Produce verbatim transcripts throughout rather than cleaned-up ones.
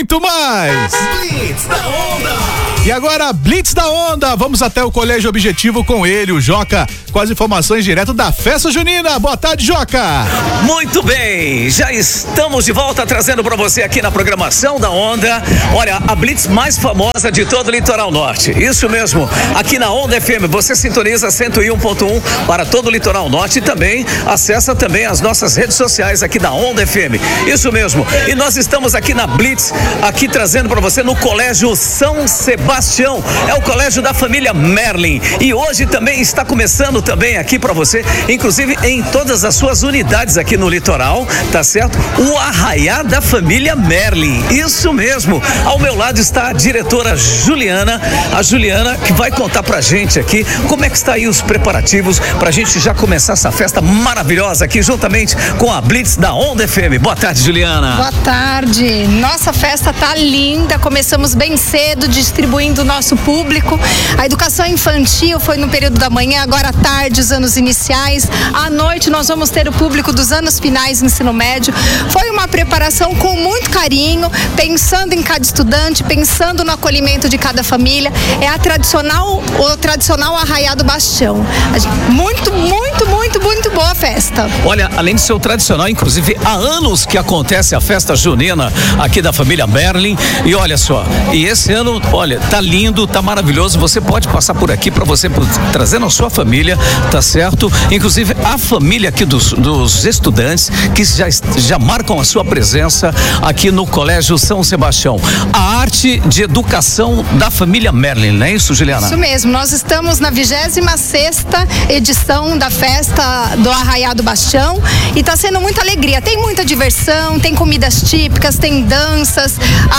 muito mais. Blitz da Onda. E agora, Blitz da Onda. Vamos até o Colégio Objetivo com ele, o Joca, com as informações direto da festa junina. Boa tarde, Joca. Muito bem, já estamos de volta trazendo para você aqui na programação da Onda. Olha, a Blitz mais famosa de todo o litoral norte. Isso mesmo, aqui na Onda F M, você sintoniza cento e um ponto um para todo o litoral norte e também acessa também as nossas redes sociais aqui da Onda F M. Isso mesmo. E nós estamos aqui na Blitz, aqui trazendo para você no Colégio São Sebastião. É o colégio da família Merlin. E hoje também está começando também aqui para você, inclusive em todas as suas unidades aqui no litoral, tá certo? O Arraiá da família Merlin. Isso mesmo. Ao meu lado está a diretora Juliana, a Juliana que vai contar pra gente aqui como é que está aí os preparativos pra gente já começar essa festa maravilhosa aqui juntamente com a Blitz da Onda F M. Boa tarde, Juliana. Boa tarde. Nossa festa tá linda. Começamos bem cedo distribuindo o nosso público. A educação infantil foi no período da manhã, agora à tarde os anos iniciais. À noite nós vamos ter o público dos anos finais do ensino médio. Foi uma preparação com muito carinho, pensando em cada estudante, pensando no acolhimento de cada família. É a tradicional, o tradicional Arraiá do Bastião. Muito, muito, muito, muito boa festa. Olha, além de ser o tradicional, inclusive há anos que acontece a festa junina aqui da família Merlin. E olha só, e esse ano, olha, tá lindo, tá maravilhoso. Você pode passar por aqui para você trazendo a sua família, tá certo? Inclusive a família aqui dos, dos estudantes que já, já marcam a sua presença aqui no Colégio São Sebastião. A arte de educação da família Merlin, não é isso, Juliana? Isso mesmo, nós estamos na vigésima sexta edição da festa do Arraiá do Bastião e tá sendo muita alegria. Tem muita diversão, tem comidas típicas, tem danças,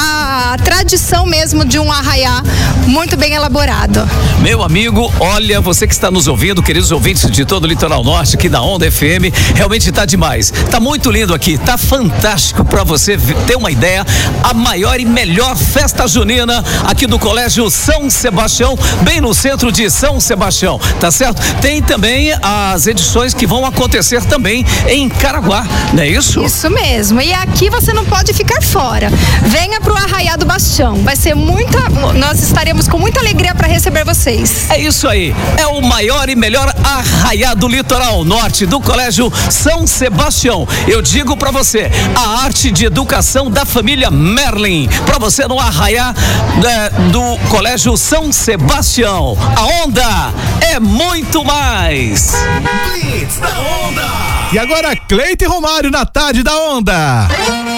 a tradição mesmo de um arraiá muito bem elaborado. Meu amigo, olha, você que está nos ouvindo, queridos ouvintes de todo o litoral norte aqui da Onda F M, realmente tá demais. Tá muito lindo aqui, tá fantástico para você ter uma ideia. A maior e melhor festa junina aqui do Colégio São Sebastião, bem no centro de São Sebastião, tá certo? Tem também as edições que vão acontecer também em Caraguá, não é isso? Isso mesmo, e aqui você não pode ficar fora. Venha pro Arraiá do Bastião, vai ser muita, nós estaremos com muita alegria para receber vocês. É isso aí, é o maior e melhor arraiá do litoral norte do Colégio São Sebastião. Eu digo para você, a arte de educação da família Merlin, para você no arraiá né, do Colégio São Sebastião. A Onda é muito mais. Blitz da Onda. E agora, Cleito e Romário na tarde da Onda.